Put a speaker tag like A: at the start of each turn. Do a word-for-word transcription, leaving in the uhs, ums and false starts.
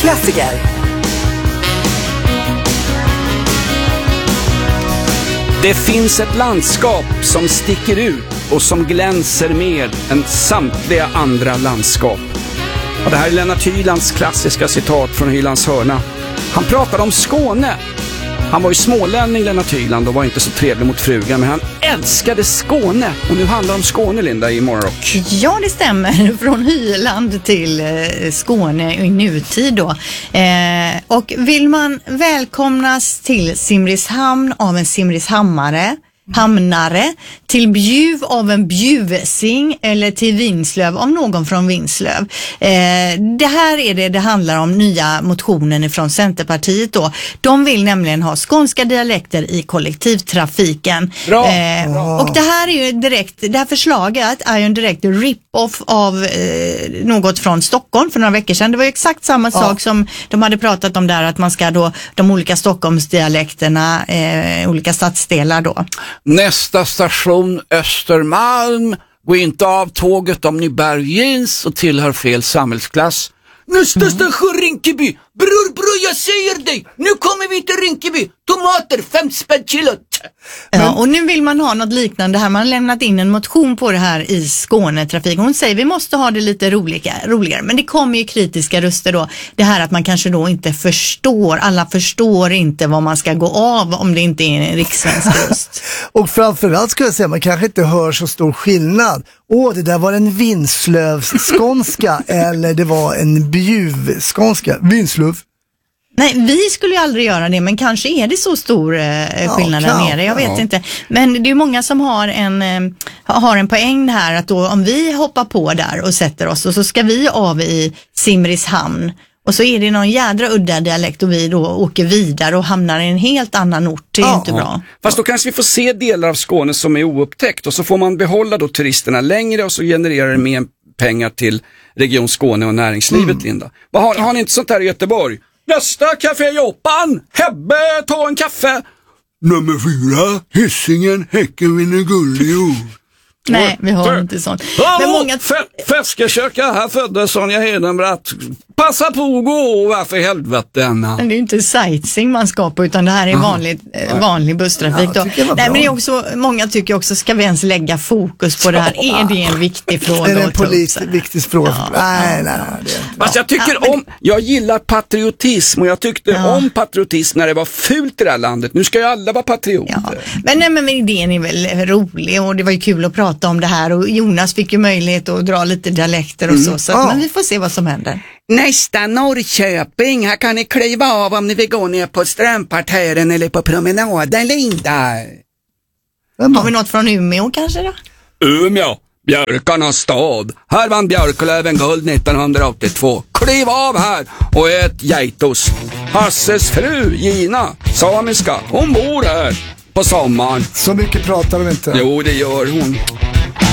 A: klassiker.
B: Det finns ett landskap som sticker ut och som glänser mer än samtliga andra landskap. Och det här är Lennart Hylands klassiska citat från Hylands hörna. Han pratade om Skåne. Han var ju smålänning, Lennart Hyland, och var inte så trevlig mot frugan, men han älskade Skåne. Och nu handlar det om Skåne, Linda, i Morgonrock.
C: Ja, det stämmer. Från Hyland till eh, Skåne i nutid då. Eh, och vill man välkomnas till Simrishamn av en simrishammare, hamnare, till Bjuv av en bjuvsing eller till Vinslöv av någon från Vinslöv. Eh, det här är det det handlar om, nya motionen från Centerpartiet då. De vill nämligen ha skånska dialekter i kollektivtrafiken.
B: Bra.
C: Eh,
B: Bra.
C: Och det här är ju direkt, det här förslaget är ju en direkt rip-off av eh, något från Stockholm för några veckor sedan. Det var ju exakt samma
A: Ja.
C: sak som de hade pratat om där, att man ska då, de olika Stockholmsdialekterna, eh, olika stadsdelar då.
D: Nästa station Östermalm. Gå inte av tåget om ni bär jeans och tillhör fel samhällsklass. Nästa mm. station Rinkeby. Bror, bror, jag säger dig. Nu kommer vi till Rinkeby. Tomater, fem spänn kilot.
C: Ja, men, och nu vill man ha något liknande här. Man har lämnat in en motion på det här i Skånetrafik. Hon säger vi måste ha det lite roliga, roligare. Men det kommer ju kritiska röster då. Det här att man kanske då inte förstår. Alla förstår inte vad man ska gå av om det inte är en rikssvensk röst.
E: Och framförallt skulle jag säga man kanske inte hör så stor skillnad. Åh, det där var en Vinslövskånska eller det var en Bjuvskånska. Vinslöv.
C: Nej, vi skulle ju aldrig göra det, men kanske är det så stor eh, skillnad
E: ja,
C: där nere, jag vet
E: ja.
C: inte. Men det är ju många som har en, eh, har en poäng här, att då om vi hoppar på där och sätter oss och så ska vi av i Simrishamn och så är det någon jädra udda dialekt och vi då åker vidare och hamnar i en helt annan ort. Det är
E: ja,
C: inte bra.
B: Fast då kanske vi får se delar av Skåne som är oupptäckt och så får man behålla då turisterna längre och så genererar det mer pengar till Region Skåne och näringslivet, mm. Linda. Vad har, har ni inte sånt här i Göteborg? Nästa Café Joppan, Hebbe, ta en kaffe.
D: Nummer fyra, Hisingen, Häcken vinner guld i år.
C: Nej, vi har För, inte sånt.
B: Men många... Fäskekörka, här föddes Sonja Hedenbratt. Passa på att gå över för helvete.
C: Men det är ju inte sightseeing man ska på, utan det här är vanlig, eh, vanlig busstrafik. Ja, Nej, men det är också, många tycker också, ska vi ens lägga fokus på det här? Är det en viktig fråga?
E: Är det en politisk viktig fråga?
C: Ja.
E: Nej, nej, nej. Det är inte.
B: Fast jag tycker ja, men... om, jag gillar patriotism och jag tyckte ja. om patriotism när det var fult i det här landet. Nu ska ju alla vara patrioter.
C: Ja. Men, nej, men idén är väl rolig och det var ju kul att prata om det här och Jonas fick ju möjlighet att dra lite dialekter och så, mm. så
E: ja.
C: men vi får se vad som händer.
F: Nästa Norrköping, här kan ni kliva av om ni vill gå ner på strandparterren eller på promenaden, Linda.
C: Har vi något från Umeå kanske då?
B: Umeå, björkarnas stad. Här vann Björklöven guld nittonhundraåttiotvå. Kliv av här och ät geitost. Hasses fru, Gina, samiska, hon bor här på sommaren.
E: Så mycket pratar de inte.
B: Jo, det gör hon.